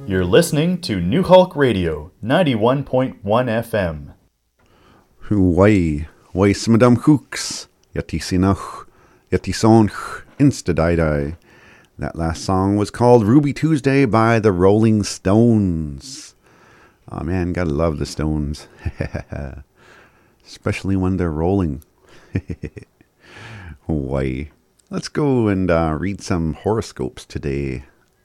You're listening to New Hulk Radio, 91.1 FM. Wai smadam hooks, yatisinach, yatisonch, instadidai. That last song was called Ruby Tuesday by the Rolling Stones. Oh man, gotta love the Stones. Especially when they're rolling. Why? Let's go and read some horoscopes today.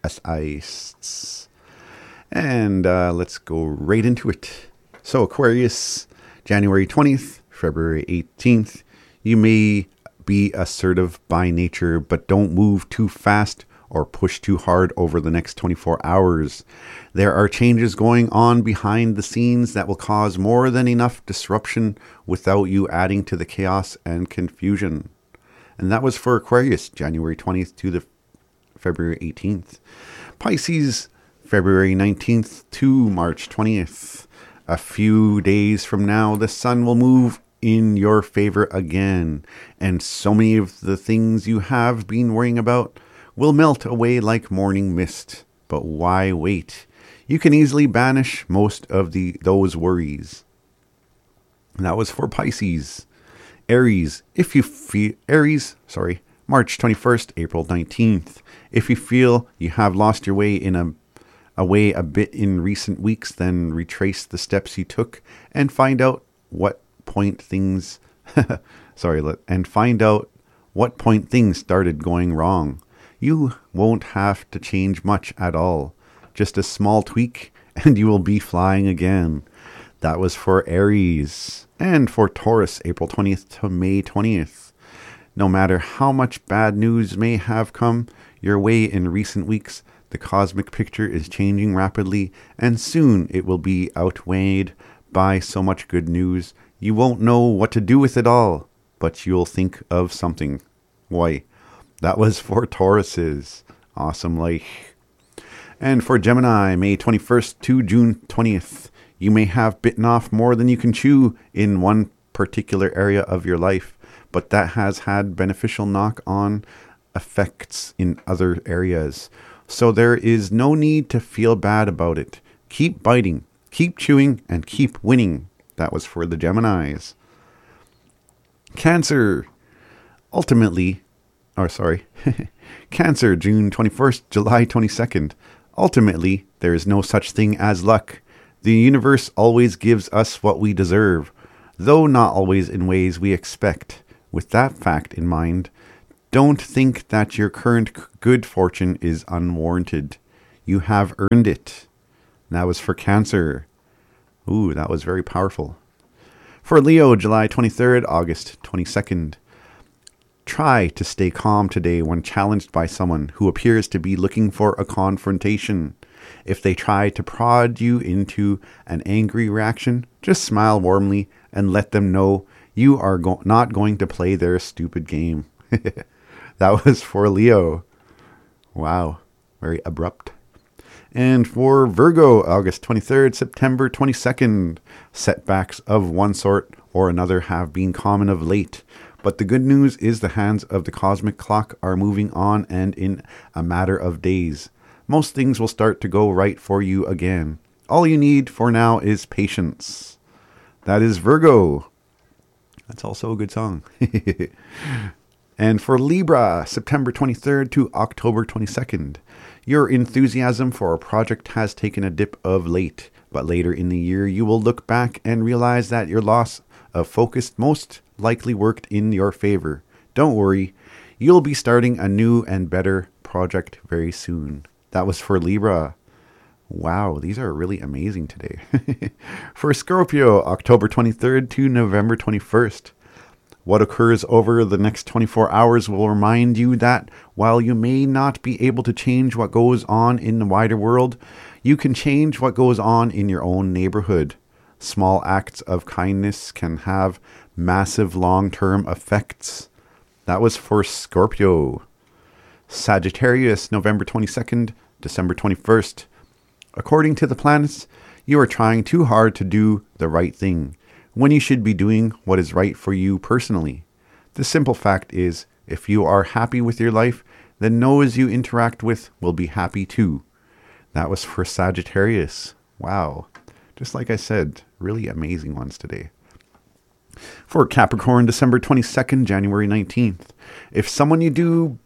And let's go right into it. So Aquarius, January 20th, February 18th. You may be assertive by nature, but don't move too fast or push too hard over the next 24 hours. There are changes going on behind the scenes that will cause more than enough disruption without you adding to the chaos and confusion. And that was for Aquarius, January 20th to the February 18th. Pisces, February 19th to March 20th. A few days from now, the sun will move in your favor again, and so many of the things you have been worrying about will melt away like morning mist. But why wait? You can easily banish most of those worries. And that was for Pisces. Aries, March 21st, April 19th. If you feel you have lost your way away a bit in recent weeks, then retrace the steps you took and find out what point things started going wrong. You won't have to change much at all. Just a small tweak and you will be flying again. That was for Aries. And for Taurus, April 20th to May 20th. No matter how much bad news may have come your way in recent weeks, the cosmic picture is changing rapidly, and soon it will be outweighed by so much good news you won't know what to do with it all, but you'll think of something. Why? That was for Tauruses. Awesome like. And for Gemini, May 21st to June 20th. You may have bitten off more than you can chew in one particular area of your life, but that has had beneficial knock-on effects in other areas. So there is no need to feel bad about it. Keep biting, keep chewing, and keep winning. That was for the Geminis. Cancer, Cancer, June 21st, July 22nd. Ultimately, there is no such thing as luck. The universe always gives us what we deserve, though not always in ways we expect. With that fact in mind, don't think that your current good fortune is unwarranted. You have earned it. And that was for Cancer. Ooh, that was very powerful. For Leo, July 23rd, August 22nd. Try to stay calm today when challenged by someone who appears to be looking for a confrontation. If they try to prod you into an angry reaction, just smile warmly and let them know you are not going to play their stupid game. That was for Leo. Wow, very abrupt. And for Virgo, August 23rd, September 22nd. Setbacks of one sort or another have been common of late. But the good news is the hands of the cosmic clock are moving on, and in a matter of days, most things will start to go right for you again. All you need for now is patience. That is Virgo. That's also a good song. And for Libra, September 23rd to October 22nd. Your enthusiasm for a project has taken a dip of late, but later in the year you will look back and realize that your loss of focus most likely worked in your favor. Don't worry, you'll be starting a new and better project very soon. That was for Libra. Wow, these are really amazing today. For Scorpio, October 23rd to November 21st. What occurs over the next 24 hours will remind you that while you may not be able to change what goes on in the wider world, you can change what goes on in your own neighborhood. Small acts of kindness can have massive long-term effects. That was for Scorpio. Sagittarius, November 22nd, December 21st. According to the planets, you are trying too hard to do the right thing, when you should be doing what is right for you personally. The simple fact is, if you are happy with your life, then those you interact with will be happy too. That was for Sagittarius. Wow. Just like I said, really amazing ones today. For Capricorn, December 22nd, January 19th. If someone you do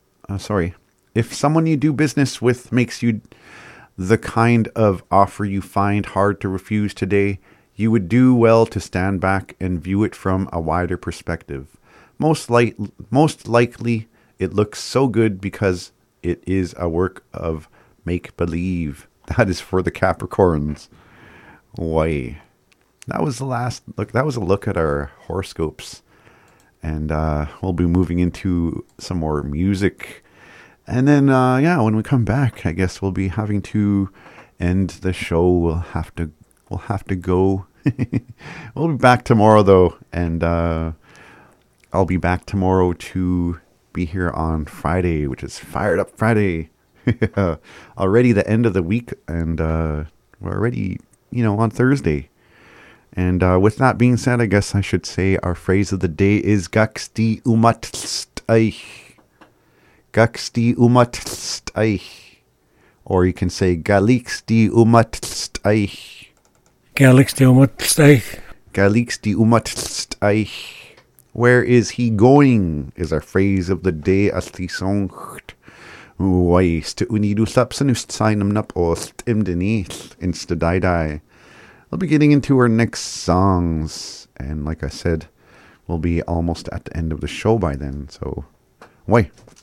business with makes you the kind of offer you find hard to refuse today, you would do well to stand back and view it from a wider perspective. Most likely, it looks so good because it is a work of make-believe. That is for the Capricorns. Why? That was the last look. That was a look at our horoscopes. And we'll be moving into some more music. And then, when we come back, I guess we'll be having to end the show. We'll have to go. We'll be back tomorrow, though. And I'll be back tomorrow to be here on Friday, which is Fired Up Friday. Already the end of the week. And we're already, on Thursday. And with that being said, I guess I should say our phrase of the day is Gaksti umatsteich. Gaksti umatsteich. Or you can say Galiksti umatsteich. Galiksti umatsteich. Galiksti umatsteich. Where is he going? Is our phrase of the day as the song. Weist unidu slapsanust signum nap ost imdenith instadidai. We'll be getting into our next songs. And like I said, we'll be almost at the end of the show by then. So,